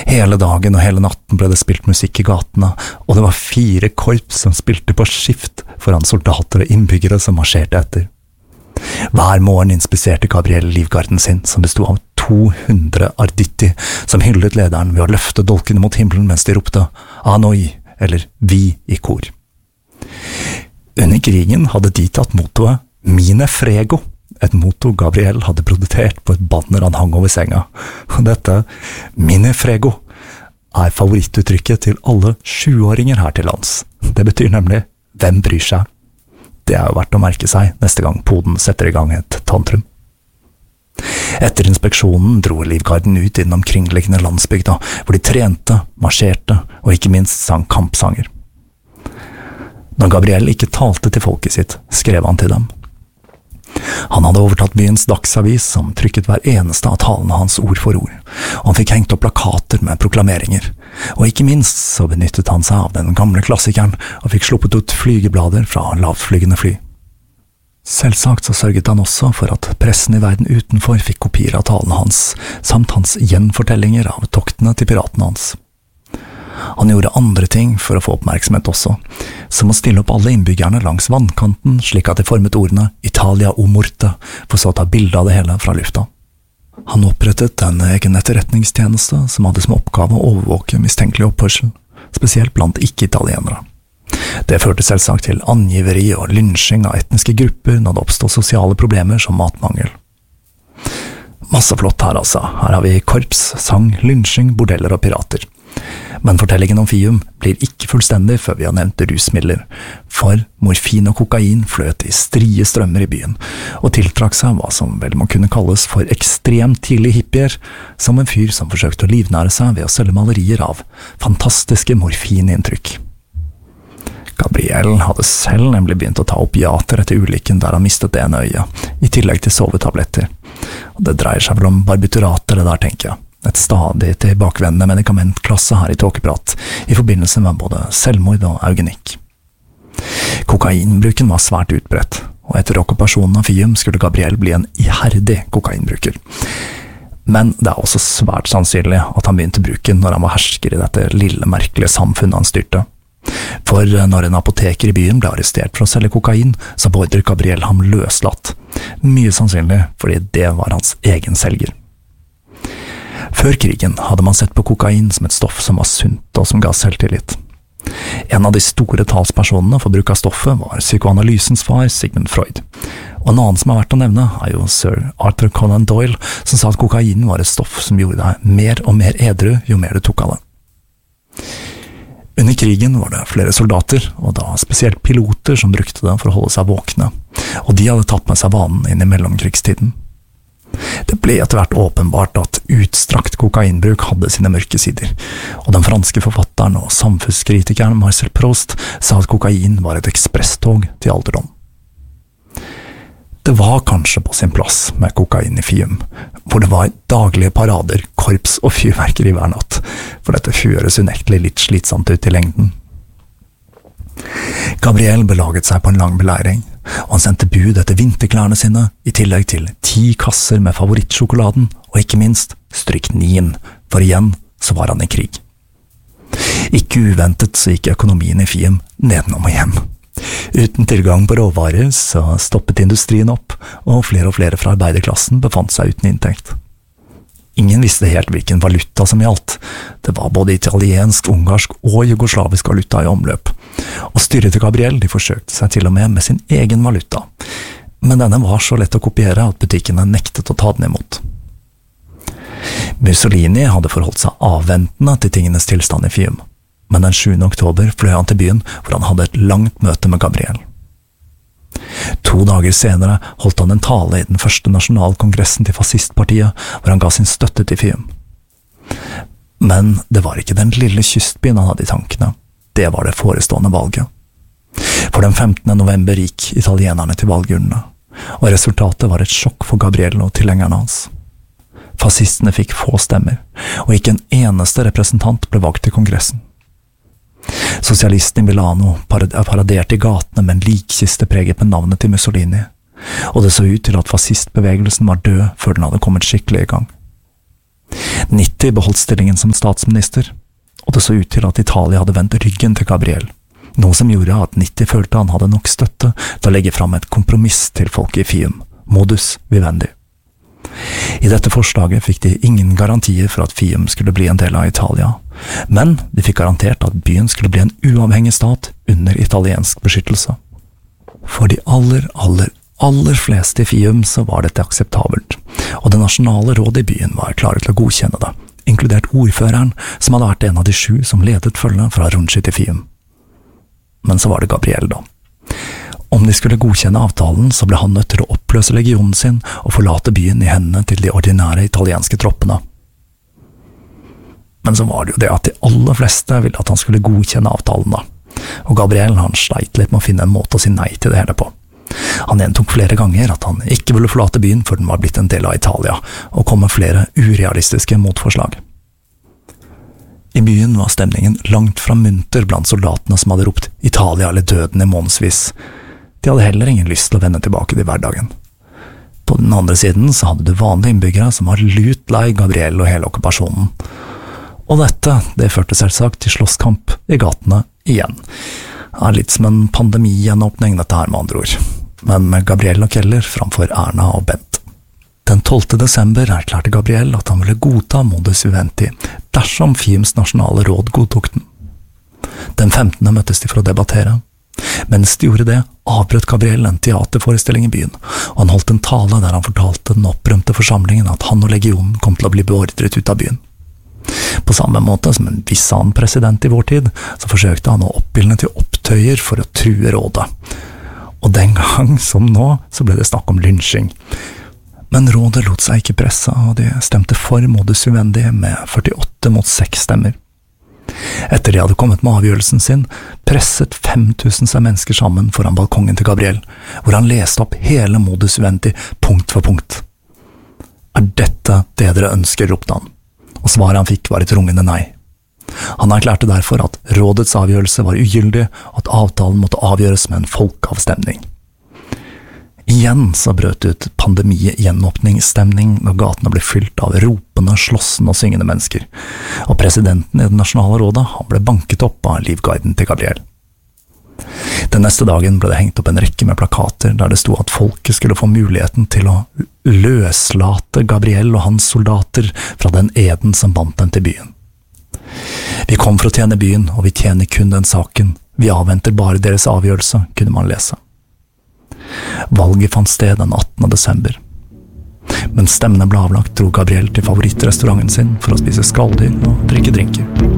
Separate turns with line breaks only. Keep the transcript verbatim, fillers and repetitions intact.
Hele dagen og hele natten ble det spilt musikk i gatene, og det var fire korps som spilte på skift foran soldater og innbyggere som marsjerte etter. Hver morgen inspiserte Gabriel livgarden sin, som bestod av to hundre arditti, som hyllet lederen ved å løfte dolkene mot himmelen mens de ropte «Anoi» eller «Vi» i kor. Under krigen hadde de tatt mottoet «Mine frego», et motto Gabriel hadde produsert på et banner han hang over senga. Og dette «Mine frego» er favorittuttrykket til alle sjuåringer her til lands. Det betyr nemlig «Hvem bryr seg?» Det er jo verdt å merke seg neste gang poden setter i gang et tantrum. Etter inspeksjonen dro livgarden ut i den omkringliggende landsbygda, hvor de trente, marsjerte og ikke minst sang kampsanger. Når Gabriel ikke talte til folket sitt, skrev han til dem. Han hadde overtatt byens dagsavis som trykket hver eneste av talene hans ord for ord, og han fikk hengt opp plakater med proklameringer, og ikke minst så benyttet han seg av den gamle klassikeren og fikk sluppet ut flygeblader fra lavtflygende fly. Selvsagt så sørget han også for at pressen i verden utenfor fikk kopier av talene hans, samt hans gjenfortellinger av toktene til piratene hans. Han gjorde andre ting for å få oppmerksomhet også, som å stille opp alle innbyggerne langs vannkanten slik at de formet ordene «Italia o morte», for så å ta bilde av det hele fra lufta. Han opprettet en egen etterretningstjeneste som hadde som oppgave å overvåke mistenkelig oppførsel, spesielt blant ikke-italienere. Det førte selvsagt til angiveri og lynsjing av etniske grupper når det oppstod sosiale problemer som matmangel. Masse flott her altså, her har vi korps, sang, lynsjing, bordeller og pirater. Men fortellingen om Fium blir ikke fullstendig før vi har nevnt rusmidler, for morfin og kokain fløt i strie strømmer i byen, og tiltrakk seg hva som vel må kunne kalles for ekstremt tidlig hippier, som en fyr som forsøkte å livnære seg ved å selge malerier av fantastiske morfininntrykk. Gabriel hadde selv nemlig begynt å ta opiater etter ulykken der han mistet det ene øyet, i tillegg til sovetabletter. Og det dreier seg vel om barbiturater det der, tenker jeg. Et stadig tilbakevendende medikamentklasse her i Tåkeprat, i forbindelse med både selvmord og eugenikk. Kokainbruken var svært utbredt, og etter okkupasjonen av Fium skulle Gabriel bli en iherdig kokainbruker. Men det er også svært sannsynlig at han begynte bruken når han var hersker i dette lille merkelige samfunnet han styrte. For når en apoteker i byen ble arrestert for å selge kokain, så beordret Gabriel ham løslatt. Mye sannsynlig fordi det var hans egen selger. Før krigen hadde man sett på kokain som et stoff som var sunt og som ga selvtillit. En av de store talspersonene for bruk av stoffet var psykoanalysens far, Sigmund Freud. Og en annen som er verdt å nevne er jo sir Arthur Conan Doyle, som sa at kokain var et stoff som gjorde deg mer og mer edru jo mer du tok av det. Under krigen var det flere soldater, og da spesielt piloter som brukte det for å holde seg våkne, og de hadde tatt med seg vanen inn i mellomkrigstiden. Det ble etter hvert åpenbart at utstrakt kokainbruk hadde sine mørke sider, og den franske forfatteren og samfunnskritikeren Marcel Proust sa at kokain var et ekspresstog til alderdom. Det var kanskje på sin plass med kokain i Fium, hvor det var daglige parader, korps og fyrverkeri hver natt, for dette høres unektelig litt slitsomt ut i lengden. Gabriel belaget seg på en lang beleiring, og han sendte bud etter vinterklærne sine, i tillegg til ti kasser med favorittsjokoladen, og ikke minst stryknin, for igjen så var han i krig. Ikke uventet så gikk økonomien i Fium nedenom og hjem. Uten tilgang på råvarer så stoppet industrien opp, og flere og flere fra arbeiderklassen befant seg uten inntekt. Ingen visste helt hvilken valuta som gjaldt. Det var både italiensk, ungarsk og jugoslavisk valuta i omløp. Og styret til Gabriel de forsøkte seg til og med med sin egen valuta. Men denne var så lett å kopiere at butikkene nektet å ta den imot. Mussolini hadde forholdt seg avventende til tingenes tilstand i Fium. Men den sjuende oktober fløy han til byen, hvor han hadde et langt møte med Gabriel. To dager senere holdt han en tale i den første nasjonalkongressen til fascistpartiet, hvor han ga sin støtte til Fium. Men det var ikke den lille kystbyen han hadde i tankene, det var det forestående valget. For den femtende november gikk italienerne til valgurnene, og resultatet var et sjokk for Gabriel og tilhengerne hans. Fascistene fikk få stemmer, og ikke en eneste representant ble valgt til kongressen. Sosialisten i Milano paraderte i gatene med en likkiste preget med navnet til Mussolini, og det så ut til at fascistbevegelsen var død før den hadde kommet skikkelig i gang. Nitti beholdt stillingen som statsminister, og det så ut til at Italia hadde vendt ryggen til Gabriel, noe som gjorde at Nitti følte han hadde nok støtte til å legge fram et kompromiss til folket i Fium, modus vivendi. I dette forslaget fikk de ingen garantier for at Fium skulle bli en del av Italia, men de fikk garantert at byen skulle bli en uavhengig stat under italiensk beskyttelse. For de aller, aller, aller fleste i Fium så var dette akseptabelt, og det nasjonale rådet i byen var klare til å godkjenne det, inkludert ordføreren, som hadde vært en av de sju som ledet følget fra Runci til Fium. Men så var det Gabriel da. Om de skulle godkjenne avtalen, så ble han nødt til å oppløse legionen sin og forlate byen i hendene til de ordinære italienske troppene. Men så var det jo det at de aller fleste ville at han skulle godkjenne avtalen da, og Gabriel han sleit litt med å finne en måte å si nei til det hele på. Han gjentok flere ganger at han ikke ville forlate byen før den var blitt en del av Italia, og kom med flere urealistiske motforslag. I byen var stemningen langt fra munter blant soldatene som hadde ropt «Italia eller døden» i månedsvis. De hadde heller ingen lyst til å vende tilbake til hverdagen. På den andre siden så hadde du vanlige innbyggere som var lut lei Gabriel og hele okkupasjonen. Og dette, det førte selvsagt til slåsskamp i gatene igjen. Det er litt som en pandemigjenåpning dette her med andre ord, men med Gabriel og Keller framfor Erna og Bent. Den tolvte desember erklærte Gabriel at han ville godta modus vivendi dersom Fiums nasjonale råd godtok den. Den femtende møttes de for å debattere. Mens de gjorde det, avbrøt Gabriel en teaterforestilling i byen, og han holdt en tale der han fortalte den opprømte forsamlingen at han og legionen kom til å bli beordret ut av byen. På samme måte som en viss annen president i vår tid, så forsøkte han å oppildne til opptøyer for å true rådet. Og den gang som nå, så ble det snakk om lynching. Men rådet lot seg ikke presse, og de stemte for modus vivendi med førtiåtte mot seks stemmer. Etter de hadde kommet med avgjørelsen sin, presset fem tusen seg mennesker sammen foran balkongen til Gabriel, hvor han leste opp hele modus vivendi punkt for punkt. «Er dette det dere ønsker?» ropte han, og svaret han fikk var et rungende nei. Han erklærte derfor at rådets avgjørelse var ugyldig, og at avtalen måtte avgjøres med en folkeavstemning. Igjen så brøt ut pandemi-gjenåpningsstemning når gatene ble fylt av ropende, slåssende og syngende mennesker, og presidenten i det nasjonale rådet han ble banket opp av livguiden til Gabriel. Den neste dagen ble det hengt opp en rekke med plakater der det sto at folket skulle få muligheten til å løslate Gabriel og hans soldater fra den eden som bandt dem til byen. Vi kom for å tjene byen, og vi tjener kun den saken. Vi avventer bare deres avgjørelse, kunne man lese. Valget fant sted den attende desember. Mens stemmene ble avlagt, dro Gabriel til favorittrestauranten sin for å spise skalldyr og drikke drinker.